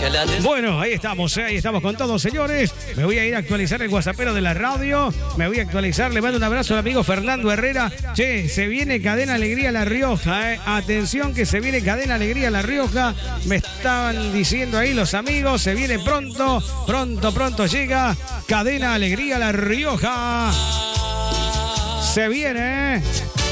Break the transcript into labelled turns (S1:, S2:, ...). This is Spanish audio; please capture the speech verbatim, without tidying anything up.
S1: Bueno, ahí estamos, ahí estamos con todos, señores. Me voy a ir a actualizar el WhatsAppero de la radio. Me voy a actualizar, le mando un abrazo al amigo Fernando Herrera. Che, se viene Cadena Alegría La Rioja, eh. Atención que se viene Cadena Alegría La Rioja. Me estaban diciendo ahí los amigos, se viene pronto, pronto, pronto llega Cadena Alegría La Rioja. Se viene, eh.